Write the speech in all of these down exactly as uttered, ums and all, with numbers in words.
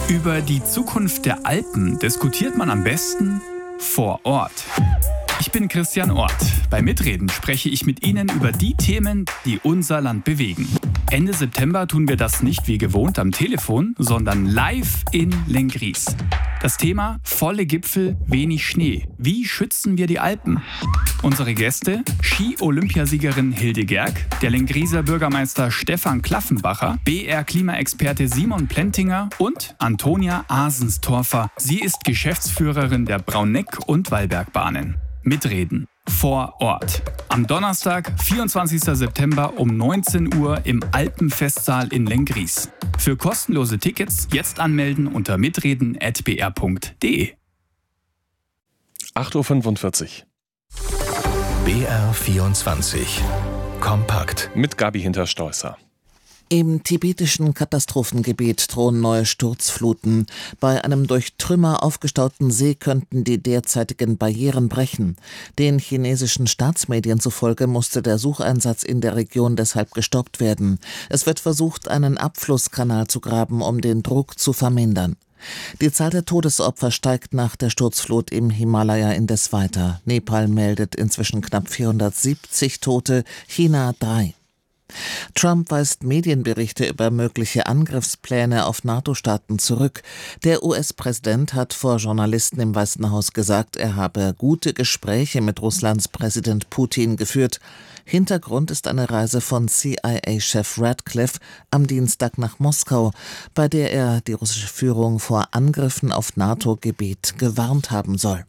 Über die Zukunft der Alpen diskutiert man am besten vor Ort. Ich bin Christian Ort. Bei Mitreden spreche ich mit Ihnen über die Themen, die unser Land bewegen. Ende September tun wir das nicht wie gewohnt am Telefon, sondern live in Lenggries. Das Thema: volle Gipfel, wenig Schnee. Wie schützen wir die Alpen? Unsere Gäste: Ski-Olympiasiegerin Hilde Gerg, der Lengrieser Bürgermeister Stefan Klaffenbacher, B R-Klimaexperte Simon Plentinger und Antonia Asenstorfer. Sie ist Geschäftsführerin der Brauneck- und Wallbergbahnen. Mitreden vor Ort. Am Donnerstag, vierundzwanzigsten September um neunzehn Uhr im Alpenfestsaal in Lenggries. Für kostenlose Tickets jetzt anmelden unter mitreden at b r punkt d e. acht Uhr fünfundvierzig. B R vierundzwanzig. Kompakt. Mit Gabi Hinterstoisser. Im tibetischen Katastrophengebiet drohen neue Sturzfluten. Bei einem durch Trümmer aufgestauten See könnten die derzeitigen Barrieren brechen. Den chinesischen Staatsmedien zufolge musste der Sucheinsatz in der Region deshalb gestoppt werden. Es wird versucht, einen Abflusskanal zu graben, um den Druck zu vermindern. Die Zahl der Todesopfer steigt nach der Sturzflut im Himalaya indes weiter. Nepal meldet inzwischen knapp vierhundertsiebzig Tote, China drei. Trump weist Medienberichte über mögliche Angriffspläne auf NATO-Staaten zurück. Der U S-Präsident hat vor Journalisten im Weißen Haus gesagt, er habe gute Gespräche mit Russlands Präsident Putin geführt. Hintergrund ist eine Reise von C I A-Chef Radcliffe am Dienstag nach Moskau, bei der er die russische Führung vor Angriffen auf NATO-Gebiet gewarnt haben soll.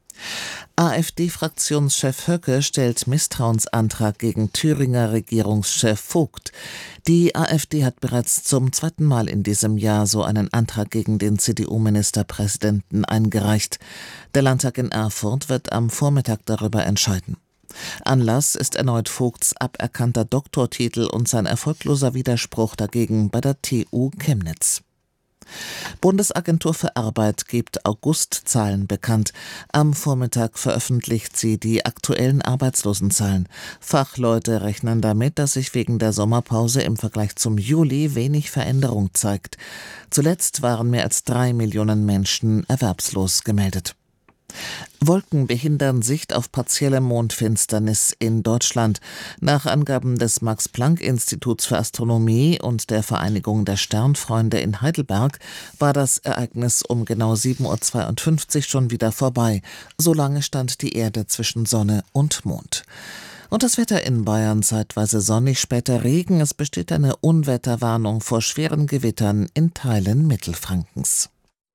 AfD-Fraktionschef Höcke stellt Misstrauensantrag gegen Thüringer Regierungschef Vogt. Die AfD hat bereits zum zweiten Mal in diesem Jahr so einen Antrag gegen den C D U-Ministerpräsidenten eingereicht. Der Landtag in Erfurt wird am Vormittag darüber entscheiden. Anlass ist erneut Vogts aberkannter Doktortitel und sein erfolgloser Widerspruch dagegen bei der T U Chemnitz. Bundesagentur für Arbeit gibt Augustzahlen bekannt. Am Vormittag veröffentlicht sie die aktuellen Arbeitslosenzahlen. Fachleute rechnen damit, dass sich wegen der Sommerpause im Vergleich zum Juli wenig Veränderung zeigt. Zuletzt waren mehr als drei Millionen Menschen erwerbslos gemeldet. Wolken behindern Sicht auf partielle Mondfinsternis in Deutschland. Nach Angaben des Max-Planck-Instituts für Astronomie und der Vereinigung der Sternfreunde in Heidelberg war das Ereignis um genau sieben Uhr zweiundfünfzig schon wieder vorbei. So lange stand die Erde zwischen Sonne und Mond. Und das Wetter in Bayern: zeitweise sonnig, später Regen. Es besteht eine Unwetterwarnung vor schweren Gewittern in Teilen Mittelfrankens.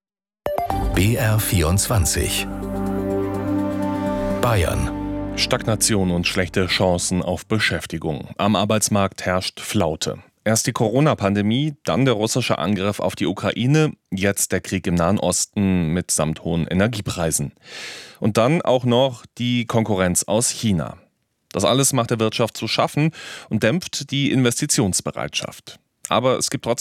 B R vierundzwanzig. Bayern. Stagnation und schlechte Chancen auf Beschäftigung. Am Arbeitsmarkt herrscht Flaute. Erst die Corona-Pandemie, dann der russische Angriff auf die Ukraine, jetzt der Krieg im Nahen Osten mitsamt hohen Energiepreisen. Und dann auch noch die Konkurrenz aus China. Das alles macht der Wirtschaft zu schaffen und dämpft die Investitionsbereitschaft. Aber es gibt trotzdem